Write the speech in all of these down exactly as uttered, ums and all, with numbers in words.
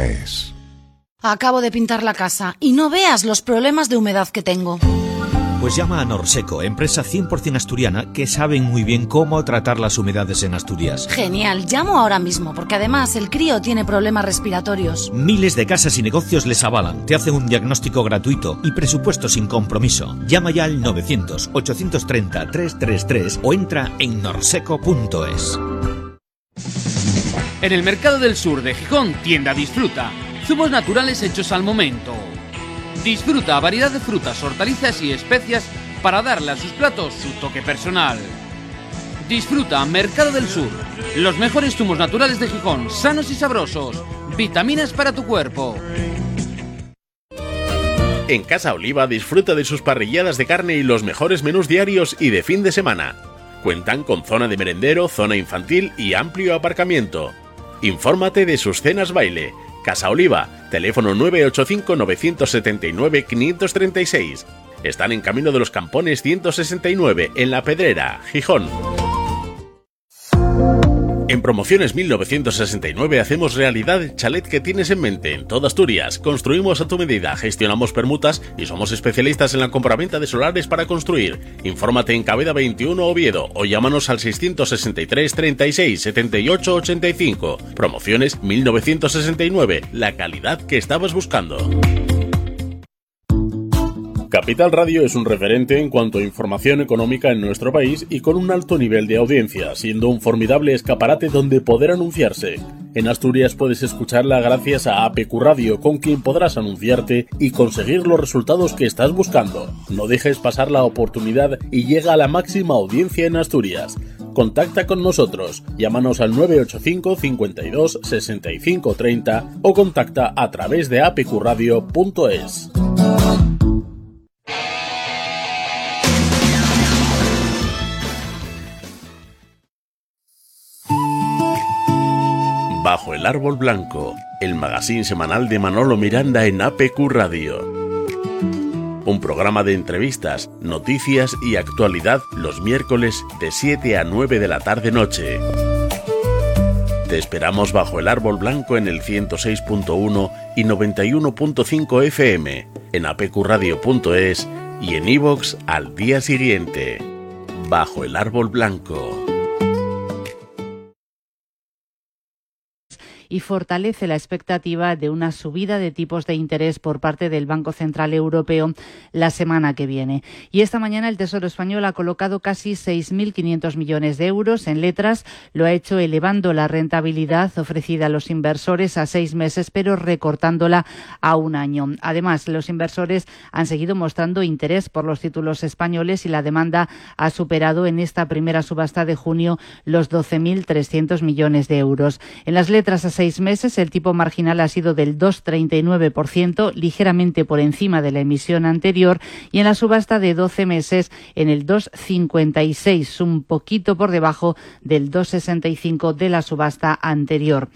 es. Acabo de pintar la casa y no veas los problemas de humedad que tengo. Pues llama a Norseco, empresa cien por ciento asturiana que saben muy bien cómo tratar las humedades en Asturias. Genial, llamo ahora mismo porque además el crío tiene problemas respiratorios. Miles de casas y negocios les avalan, te hacen un diagnóstico gratuito y presupuesto sin compromiso. Llama ya al novecientos, ochocientos treinta, trescientos treinta y tres o entra en norseco punto es. En el Mercado del Sur de Gijón, tienda Disfruta. Zumos naturales hechos al momento. Disfruta variedad de frutas, hortalizas y especias para darle a sus platos su toque personal. Disfruta Mercado del Sur. Los mejores zumos naturales de Gijón, sanos y sabrosos. Vitaminas para tu cuerpo. En Casa Oliva disfruta de sus parrilladas de carne y los mejores menús diarios y de fin de semana. Cuentan con zona de merendero, zona infantil y amplio aparcamiento. Infórmate de sus cenas baile. Casa Oliva, teléfono nueve ocho cinco, nueve siete nueve, cinco tres seis. Están en Camino de los Campones ciento sesenta y nueve, en La Pedrera, Gijón. En Promociones mil novecientos sesenta y nueve hacemos realidad el chalet que tienes en mente en toda Asturias. Construimos a tu medida, gestionamos permutas y somos especialistas en la compraventa de solares para construir. Infórmate en Cabeda veintiuno Oviedo o llámanos al seiscientos sesenta y tres, treinta y seis, setenta y ocho, ochenta y cinco. Promociones mil novecientos sesenta y nueve, la calidad que estabas buscando. Capital Radio es un referente en cuanto a información económica en nuestro país y con un alto nivel de audiencia, siendo un formidable escaparate donde poder anunciarse. En Asturias puedes escucharla gracias a A P Q Radio, con quien podrás anunciarte y conseguir los resultados que estás buscando. No dejes pasar la oportunidad y llega a la máxima audiencia en Asturias. Contacta con nosotros, llámanos al nueve ocho cinco, cincuenta y dos, sesenta y cinco, treinta o contacta a través de a p q radio punto es. Bajo el árbol blanco, el magazín semanal de Manolo Miranda en A P Q Radio. Un programa de entrevistas, noticias y actualidad los miércoles de siete a nueve de la tarde noche. Te esperamos bajo el árbol blanco en el ciento seis punto uno y noventa y uno punto cinco F M, en a p q radio punto es y en iVoox al día siguiente. Bajo el árbol blanco. Y fortalece la expectativa de una subida de tipos de interés por parte del Banco Central Europeo la semana que viene. Y esta mañana el Tesoro Español ha colocado casi seis mil quinientos millones de euros en letras. Lo ha hecho elevando la rentabilidad ofrecida a los inversores a seis meses, pero recortándola a un año. Además, los inversores han seguido mostrando interés por los títulos españoles y la demanda ha superado en esta primera subasta de junio los doce mil trescientos millones de euros. En las letras a seis meses el tipo marginal ha sido del dos coma treinta y nueve por ciento, ligeramente por encima de la emisión anterior, y en la subasta de doce meses en el dos coma cincuenta y seis, un poquito por debajo del dos coma sesenta y cinco de la subasta anterior.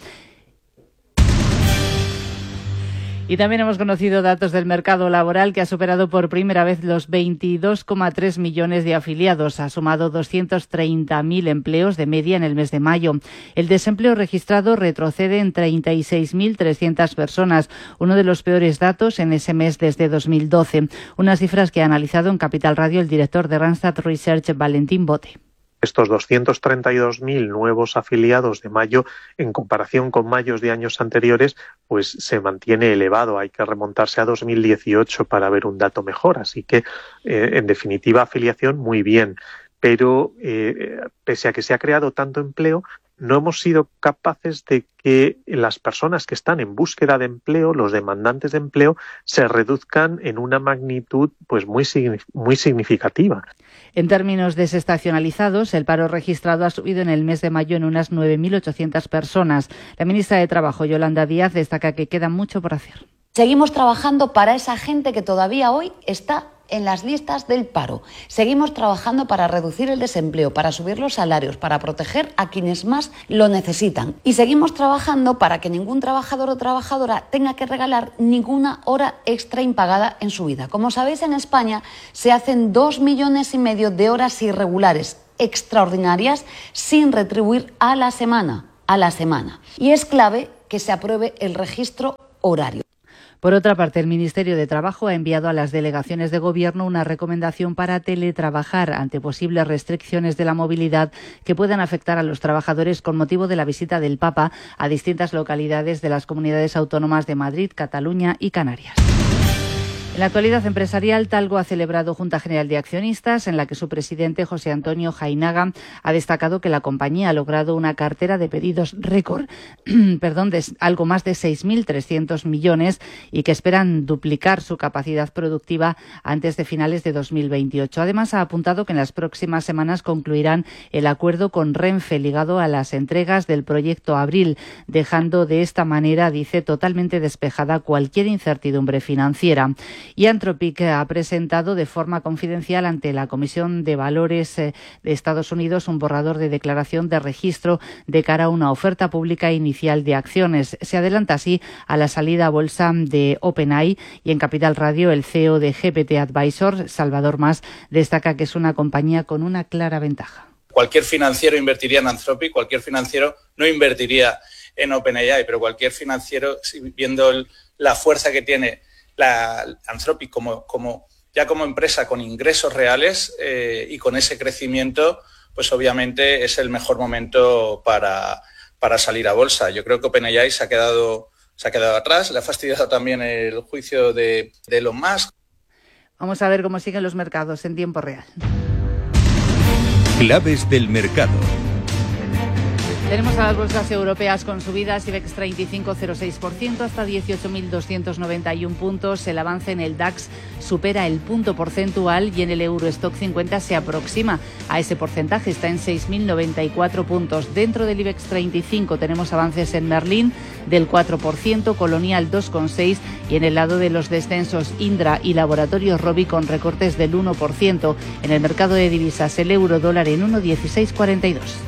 Y también hemos conocido datos del mercado laboral, que ha superado por primera vez los veintidós coma tres millones de afiliados. Ha sumado doscientos treinta mil empleos de media en el mes de mayo. El desempleo registrado retrocede en treinta y seis mil trescientas personas, uno de los peores datos en ese mes desde dos mil doce. Unas cifras que ha analizado en Capital Radio el director de Randstad Research, Valentín Bote. Estos doscientos treinta y dos mil nuevos afiliados de mayo, en comparación con mayos de años anteriores, pues se mantiene elevado. Hay que remontarse a dos mil dieciocho para ver un dato mejor. Así que, eh, en definitiva, afiliación muy bien. Pero, eh, pese a que se ha creado tanto empleo, no hemos sido capaces de que las personas que están en búsqueda de empleo, los demandantes de empleo, se reduzcan en una magnitud pues muy, muy significativa. En términos desestacionalizados, el paro registrado ha subido en el mes de mayo en unas nueve mil ochocientas personas. La ministra de Trabajo, Yolanda Díaz, destaca que queda mucho por hacer. Seguimos trabajando para esa gente que todavía hoy está en las listas del paro. Seguimos trabajando para reducir el desempleo, para subir los salarios, para proteger a quienes más lo necesitan. Y seguimos trabajando para que ningún trabajador o trabajadora tenga que regalar ninguna hora extra impagada en su vida. Como sabéis, en España se hacen dos millones y medio de horas irregulares extraordinarias sin retribuir a la semana. a la semana. Y es clave que se apruebe el registro horario. Por otra parte, el Ministerio de Trabajo ha enviado a las delegaciones de Gobierno una recomendación para teletrabajar ante posibles restricciones de la movilidad que puedan afectar a los trabajadores con motivo de la visita del Papa a distintas localidades de las comunidades autónomas de Madrid, Cataluña y Canarias. En la actualidad empresarial, Talgo ha celebrado Junta General de Accionistas en la que su presidente, José Antonio Jainaga, ha destacado que la compañía ha logrado una cartera de pedidos récord, perdón, de algo más de seis mil trescientos millones y que esperan duplicar su capacidad productiva antes de finales de dos mil veintiocho. Además, ha apuntado que en las próximas semanas concluirán el acuerdo con Renfe ligado a las entregas del proyecto Abril, dejando de esta manera, dice, totalmente despejada cualquier incertidumbre financiera. Y Anthropic ha presentado de forma confidencial ante la Comisión de Valores de Estados Unidos un borrador de declaración de registro de cara a una oferta pública inicial de acciones. Se adelanta así a la salida a bolsa de OpenAI y en Capital Radio el C E O de G P T Advisor, Salvador Mas, destaca que es una compañía con una clara ventaja. Cualquier financiero invertiría en Anthropic, cualquier financiero no invertiría en OpenAI, pero cualquier financiero, viendo el, la fuerza que tiene la Anthropic como, como, ya como empresa con ingresos reales eh, y con ese crecimiento, pues obviamente es el mejor momento para, para salir a bolsa. Yo creo que OpenAI se ha quedado, se ha quedado atrás, le ha fastidiado también el juicio de, de Elon Musk. Vamos a ver cómo siguen los mercados en tiempo real. Claves del mercado. Tenemos a las bolsas europeas con subidas, IBEX treinta y cinco coma cero seis por ciento hasta dieciocho mil doscientos noventa y uno puntos. El avance en el DAX supera el punto porcentual y en el Eurostock cincuenta se aproxima a ese porcentaje, está en seis mil noventa y cuatro puntos. Dentro del IBEX treinta y cinco tenemos avances en Merlin del cuatro por ciento, Colonial dos coma seis por ciento y en el lado de los descensos Indra y Laboratorios Robi con recortes del uno por ciento. En el mercado de divisas el euro dólar en uno coma dieciséis cuarenta y dos.